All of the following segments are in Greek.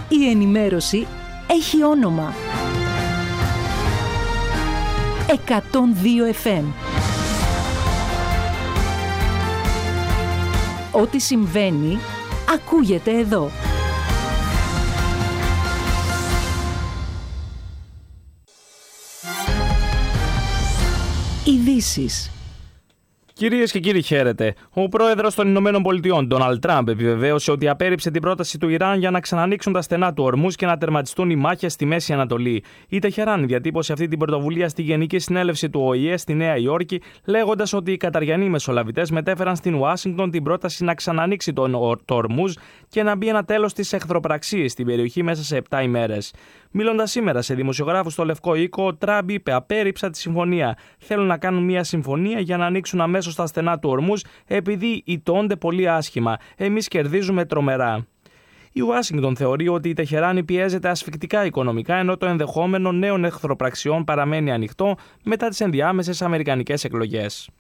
Η ενημέρωση έχει όνομα. 102 FM. Ό,τι συμβαίνει, ακούγεται εδώ. Ειδήσεις. Κυρίες και κύριοι, χαίρετε. Ο πρόεδρος των Ηνωμένων Πολιτειών, Ντόναλντ Τραμπ, επιβεβαίωσε ότι απέρριψε την πρόταση του Ιράν για να ξανανοίξουν τα στενά του Ορμούζ και να τερματιστούν οι μάχες στη Μέση Ανατολή. Η Τεχεράν διατύπωσε αυτή την πρωτοβουλία στη Γενική Συνέλευση του ΟΗΕ στη Νέα Υόρκη, λέγοντας ότι οι καταριανοί μεσολαβητές μετέφεραν στην Ουάσιγκτον την πρόταση να ξανανοίξει το Ορμούζ και να μπει ένα τέλος στις εχθροπραξίες στην περιοχή μέσα σε 7 ημέρες. Μιλώντας σήμερα σε δημοσιογράφους στο Λευκό Οίκο, ο Τραμπ είπε: απέρριψα τη συμφωνία. Θέλουν να κάνουν μια συμφωνία για να ανοίξουν αμέσως τα στενά του Ορμούζ, επειδή ηττώνται πολύ άσχημα. Εμείς κερδίζουμε τρομερά. Η Ουάσιγκτον θεωρεί ότι η Τεχεράνη πιέζεται ασφικτικά οικονομικά, ενώ το ενδεχόμενο νέων εχθροπραξιών παραμένει ανοιχτό μετά τις ενδιάμεσες αμερικανικές εκλογές.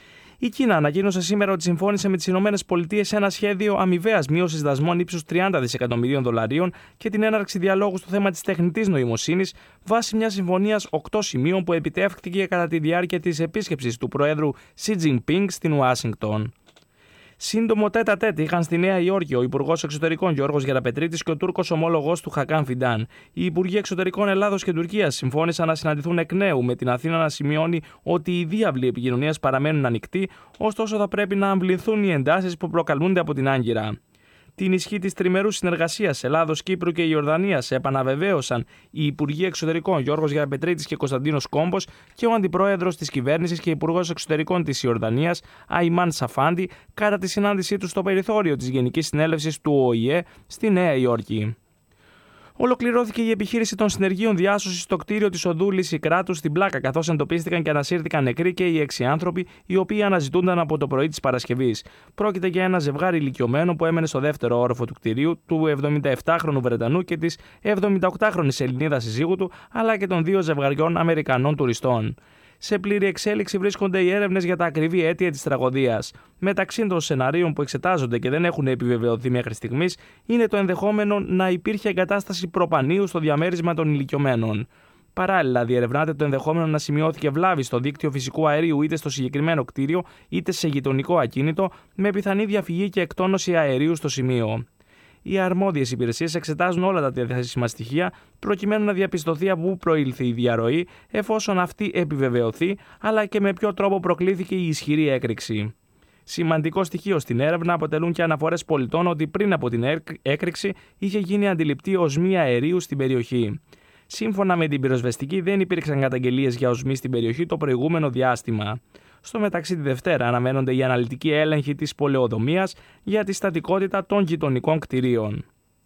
Η Κίνα ανακοίνωσε σήμερα ότι συμφώνησε με τις ΗΠΑ σε ένα σχέδιο αμοιβαίας μείωσης δασμών ύψους $30 δισεκατομμυρίων και την έναρξη διαλόγου στο θέμα της τεχνητής νοημοσύνης βάσει μιας συμφωνίας 8 σημείων που επιτεύχθηκε κατά τη διάρκεια της επίσκεψης του Προέδρου Xi Jinping στην Ουάσιγκτον. Σύντομο τέτα-τέτ είχαν στη Νέα Υόρκη ο Υπουργός Εξωτερικών Γιώργος Γεραπετρίτης και ο Τούρκος ομόλογος του Χακάν Φιντάν. Οι Υπουργοί Εξωτερικών Ελλάδος και Τουρκίας συμφώνησαν να συναντηθούν εκ νέου, με την Αθήνα να σημειώνει ότι οι διάβλοι επικοινωνίας παραμένουν ανοιχτοί, ωστόσο θα πρέπει να αμβληθούν οι εντάσεις που προκαλούνται από την Άγκυρα. Την ισχύ της τριμερούς συνεργασίας Ελλάδος, Κύπρου και Ιορδανίας επαναβεβαίωσαν οι Υπουργοί Εξωτερικών Γιώργος Γεραπετρίτης και Κωνσταντίνος Κόμπος και ο Αντιπρόεδρος της Κυβέρνησης και Υπουργός Εξωτερικών της Ιορδανίας, Αϊμάν Σαφάντι, κατά τη συνάντησή τους στο περιθώριο της Γενικής Συνέλευσης του ΟΗΕ στη Νέα Υόρκη. Ολοκληρώθηκε η επιχείρηση των συνεργείων διάσωσης στο κτίριο της οδού Λυσικράτου στην Πλάκα, καθώς εντοπίστηκαν και ανασύρθηκαν νεκροί και οι 6 άνθρωποι, οι οποίοι αναζητούνταν από το πρωί της Παρασκευής. Πρόκειται για ένα ζευγάρι ηλικιωμένο που έμενε στο δεύτερο όροφο του κτιρίου, του 77χρονου Βρετανού και της 78χρονης Ελληνίδας συζύγου του, αλλά και των 2 ζευγαριών Αμερικανών τουριστών. Σε πλήρη εξέλιξη βρίσκονται οι έρευνες για τα ακριβή αίτια της τραγωδίας. Μεταξύ των σεναρίων που εξετάζονται και δεν έχουν επιβεβαιωθεί μέχρι στιγμής είναι το ενδεχόμενο να υπήρχε εγκατάσταση προπανίου στο διαμέρισμα των ηλικιωμένων. Παράλληλα, διερευνάται το ενδεχόμενο να σημειώθηκε βλάβη στο δίκτυο φυσικού αερίου είτε στο συγκεκριμένο κτίριο είτε σε γειτονικό ακίνητο, με πιθανή διαφυγή και εκτόνωση αερίου στο σημείο. Οι αρμόδιες υπηρεσίες εξετάζουν όλα τα διαθέσιμα στοιχεία προκειμένου να διαπιστωθεί από πού προήλθε η διαρροή, εφόσον αυτή επιβεβαιωθεί, αλλά και με ποιο τρόπο προκλήθηκε η ισχυρή έκρηξη. Σημαντικό στοιχείο στην έρευνα αποτελούν και αναφορές πολιτών ότι πριν από την έκρηξη είχε γίνει αντιληπτή οσμή αερίου στην περιοχή. Σύμφωνα με την πυροσβεστική, δεν υπήρξαν καταγγελίες για οσμή στην περιοχή το προηγούμενο διάστημα. Στο μεταξύ, τη Δευτέρα αναμένονται οι αναλυτικοί έλεγχοι της πολεοδομίας για τη στατικότητα των γειτονικών κτηρίων.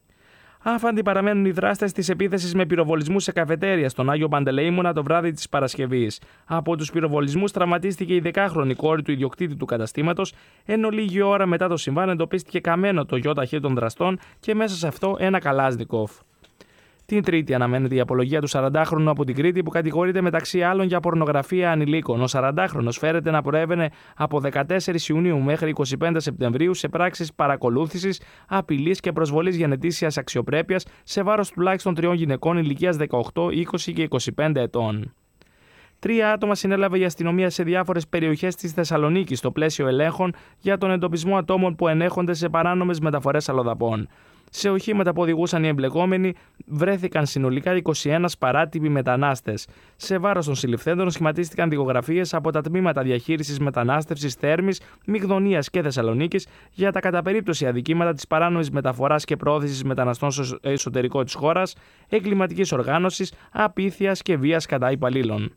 Άφαντοι παραμένουν οι δράστες της επίθεσης με πυροβολισμούς σε καφετέρια στον Άγιο Παντελεήμονα το βράδυ της Παρασκευής. Από τους πυροβολισμούς τραυματίστηκε η 10χρονη κόρη του ιδιοκτήτη του καταστήματος, ενώ λίγη ώρα μετά το συμβάν εντοπίστηκε καμένο το γιοταχή των δραστών και μέσα σε αυτό ένα Καλάζνικοφ. Την Τρίτη αναμένεται η απολογία του 40χρονου από την Κρήτη που κατηγορείται μεταξύ άλλων για πορνογραφία ανηλίκων. Ο 40χρονος φέρεται να προέβαινε από 14 Ιουνίου μέχρι 25 Σεπτεμβρίου σε πράξεις παρακολούθησης, απειλής και προσβολής γενετήσιας αξιοπρέπειας σε βάρος τουλάχιστον 3 γυναικών ηλικίας 18, 20 και 25 ετών. 3 άτομα συνέλαβε η αστυνομία σε διάφορες περιοχές της Θεσσαλονίκης στο πλαίσιο ελέγχων για τον εντοπισμό ατόμων που ενέχονται σε παράνομες μεταφορές αλλοδαπών. Σε οχήματα που οδηγούσαν οι εμπλεκόμενοι βρέθηκαν συνολικά 21 παράτυποι μετανάστες. Σε βάρος των συλληφθέντων σχηματίστηκαν δικογραφίες από τα τμήματα διαχείρισης μετανάστευσης Θέρμης, Μυγδονίας και Θεσσαλονίκης για τα κατά περίπτωση αδικήματα της παράνομης μεταφοράς και προώθησης μεταναστών στο εσωτερικό της χώρας, εγκληματικής οργάνωσης, απίθειας και βίας κατά υπαλλήλων.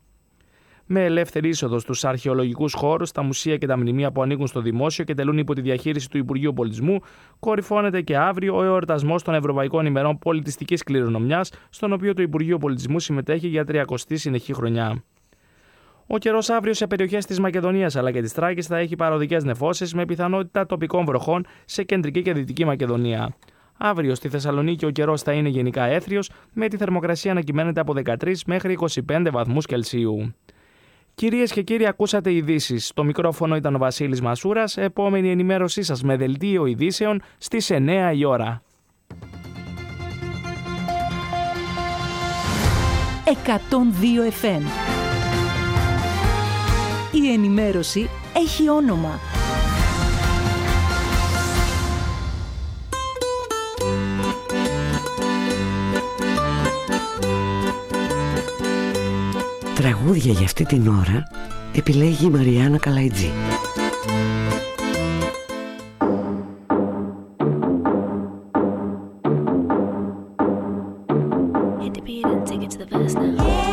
Με ελεύθερη είσοδο στους αρχαιολογικούς χώρους, τα μουσεία και τα μνημεία που ανήκουν στο δημόσιο και τελούν υπό τη διαχείριση του Υπουργείου Πολιτισμού, κορυφώνεται και αύριο ο εορτασμός των Ευρωπαϊκών ημερών πολιτιστικής κληρονομιάς, στον οποίο το Υπουργείο Πολιτισμού συμμετέχει για 30η συνεχή χρονιά. Ο καιρός αύριο σε περιοχές της Μακεδονίας αλλά και της Θράκης θα έχει παροδικές νεφώσεις με πιθανότητα τοπικών βροχών σε κεντρική και δυτική Μακεδονία. Αύριο στη Θεσσαλονίκη ο καιρός θα είναι γενικά έθριος, με τη θερμοκρασία να κυμαίνεται από 13 μέχρι 25 βαθμούς Κελσίου. Κυρίες και κύριοι, ακούσατε ειδήσεις. Στο μικρόφωνο ήταν ο Βασίλης Μασούρας. Επόμενη ενημέρωσή σας με δελτίο ειδήσεων στις 9 η ώρα. 102 FM. Η ενημέρωση έχει όνομα. Τραγούδια για αυτή την ώρα επιλέγει η Μαριάννα Καλαϊτζή.